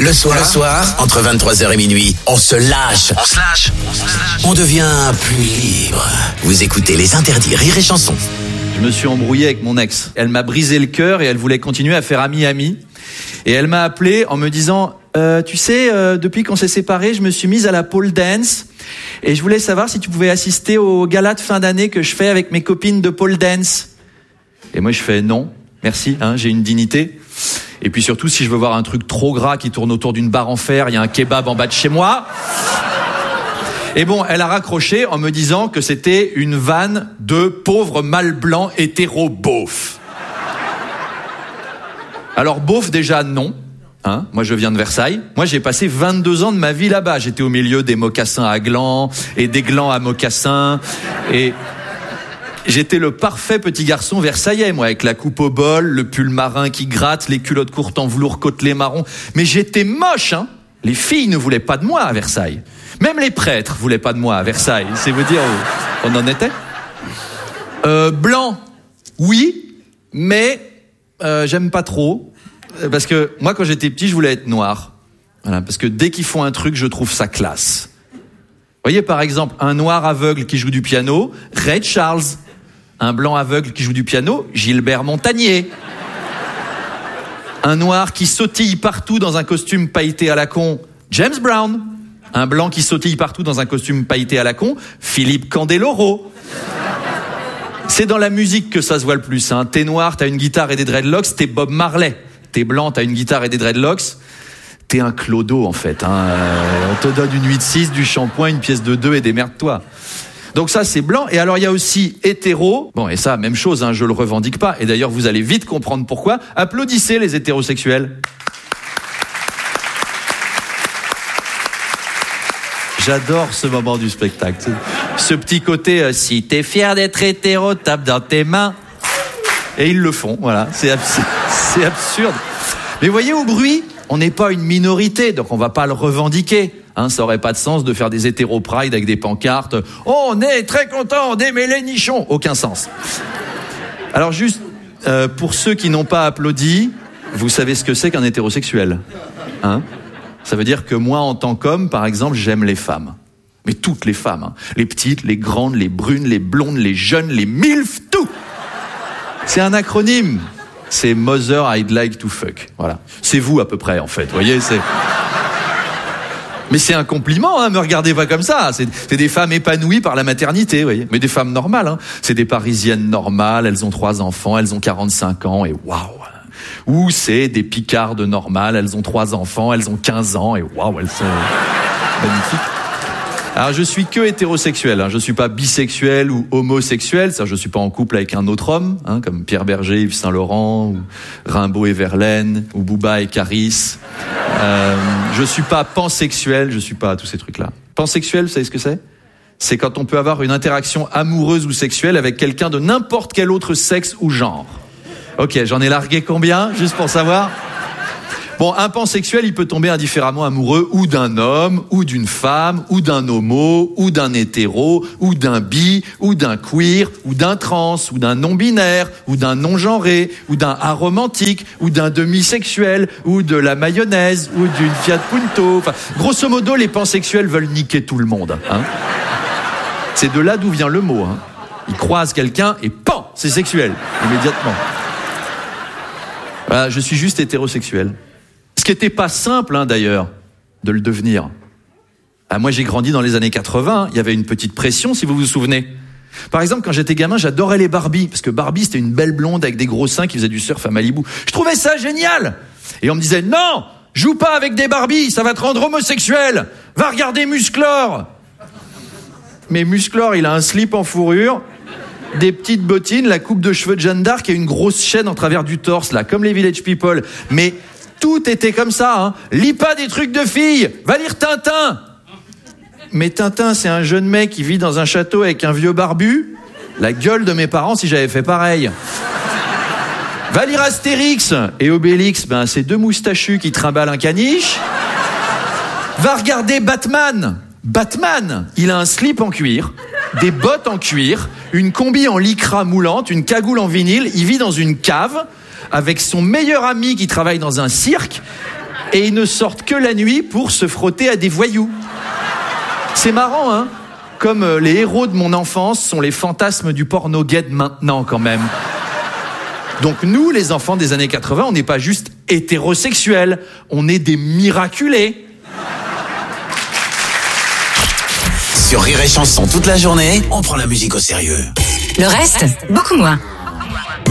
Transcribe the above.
Le soir, entre 23h et minuit, on se lâche. On devient plus libre. Vous écoutez Les Interdits Rire et Chansons. Je me suis embrouillé avec mon ex. Elle m'a brisé le cœur et elle voulait continuer à faire ami-ami. Et elle m'a appelé en me disant tu sais, depuis qu'on s'est séparés, je me suis mise à la pole dance. Et je voulais savoir si tu pouvais assister au gala de fin d'année que je fais avec mes copines de pole dance. Et moi, je fais non, merci, j'ai une dignité. Et puis surtout, si je veux voir un truc trop gras qui tourne autour d'une barre en fer, il y a un kebab en bas de chez moi. Et bon, elle a raccroché en me disant que c'était une vanne de pauvre mâle blanc hétéro beauf. Alors beauf déjà non. Moi je viens de Versailles. Moi j'ai passé 22 ans de ma vie là-bas. J'étais au milieu des mocassins à glands et des glands à mocassins. Et j'étais le parfait petit garçon versaillais, moi, avec la coupe au bol, le pull marin qui gratte, les culottes courtes en velours côtelé marron. Mais j'étais moche, Les filles ne voulaient pas de moi à Versailles. Même les prêtres voulaient pas de moi à Versailles. C'est vous dire où on en était. Blanc, oui, mais j'aime pas trop. Parce que moi, quand j'étais petit, je voulais être noir. Voilà, parce que dès qu'ils font un truc, je trouve ça classe. Vous voyez, par exemple, un noir aveugle qui joue du piano, Ray Charles. Un blanc aveugle qui joue du piano, Gilbert Montagnier. Un noir qui sautille partout dans un costume pailleté à la con, James Brown. Un blanc qui sautille partout dans un costume pailleté à la con, Philippe Candeloro. C'est dans la musique que ça se voit le plus. T'es noir, t'as une guitare et des dreadlocks, t'es Bob Marley. T'es blanc, t'as une guitare et des dreadlocks, t'es un clodo en fait. On te donne une 8-6, du shampoing, une pièce de 2 et démerde-toi. Donc ça c'est blanc. Et alors il y a aussi hétéro. Bon, et ça même chose, je le revendique pas. Et d'ailleurs vous allez vite comprendre pourquoi. Applaudissez les hétérosexuels. J'adore ce moment du spectacle. Ce petit côté, si t'es fier d'être hétéro, tape dans tes mains. Et ils le font, voilà. C'est absurde. Mais voyez, au bruit, on n'est pas une minorité, donc on va pas le revendiquer. Ça aurait pas de sens de faire des hétéro-pride avec des pancartes. Oh, on est très content d'aimer les nichons. Aucun sens. Alors juste, pour ceux qui n'ont pas applaudi, vous savez ce que c'est qu'un hétérosexuel, Ça veut dire que moi, en tant qu'homme, par exemple, j'aime les femmes. Mais toutes les femmes. Les petites, les grandes, les brunes, les blondes, les jeunes, les milfs, tout. C'est un acronyme. C'est Mother I'd like to fuck. Voilà. C'est vous à peu près, en fait. Vous voyez, c'est... Mais c'est un compliment, me regardez pas comme ça. C'est des femmes épanouies par la maternité, vous voyez. Mais des femmes normales, C'est des Parisiennes normales, elles ont 3 enfants, elles ont 45 ans, et waouh. Ou c'est des Picardes normales, elles ont 3 enfants, elles ont 15 ans, et waouh, elles sont magnifiques. Alors je suis que hétérosexuel, je suis pas bisexuel ou homosexuel, je suis pas en couple avec un autre homme, comme Pierre Berger, Yves Saint Laurent, ou Rimbaud et Verlaine, ou Booba et Caris. Je suis pas pansexuel, je suis pas tous ces trucs-là. Pansexuel, vous savez ce que c'est ? C'est quand on peut avoir une interaction amoureuse ou sexuelle avec quelqu'un de n'importe quel autre sexe ou genre. Ok, j'en ai largué combien, juste pour savoir ? Bon, un pansexuel, il peut tomber indifféremment amoureux ou d'un homme, ou d'une femme, ou d'un homo, ou d'un hétéro, ou d'un bi, ou d'un queer, ou d'un trans, ou d'un non-binaire, ou d'un non-genré, ou d'un aromantique, ou d'un demisexuel, ou de la mayonnaise, ou d'une Fiat Punto. Enfin, grosso modo, les pansexuels veulent niquer tout le monde. C'est de là d'où vient le mot. Ils croisent quelqu'un et pan, c'est sexuel, immédiatement. Voilà, je suis juste hétérosexuel. Ce qui n'était pas simple, d'ailleurs, de le devenir. Moi, j'ai grandi dans les années 80, il y avait une petite pression, si vous vous souvenez. Par exemple, quand j'étais gamin, j'adorais les Barbie, parce que Barbie, c'était une belle blonde avec des gros seins qui faisait du surf à Malibu. Je trouvais ça génial. Et on me disait, non, joue pas avec des Barbie, ça va te rendre homosexuel. Va regarder Musclor. Mais Musclor, il a un slip en fourrure, des petites bottines, la coupe de cheveux de Jeanne d'Arc et une grosse chaîne en travers du torse, là, comme les Village People. Mais tout était comme ça, Lis pas des trucs de filles, va lire Tintin. Mais Tintin, c'est un jeune mec qui vit dans un château avec un vieux barbu. La gueule de mes parents si j'avais fait pareil. Va lire Astérix et Obélix, c'est 2 moustachus qui trimballent un caniche. Va regarder Batman. Batman, il a un slip en cuir, des bottes en cuir, une combi en lycra moulante, une cagoule en vinyle. Il vit dans une cave avec son meilleur ami qui travaille dans un cirque. Et ils ne sortent que la nuit pour se frotter à des voyous. C'est marrant, hein? Comme les héros de mon enfance sont les fantasmes du porno gay de maintenant, quand même. Donc nous, les enfants des années 80, on n'est pas juste hétérosexuels, on est des miraculés. Sur Rire et Chanson toute la journée, on prend la musique au sérieux. Le reste, beaucoup moins.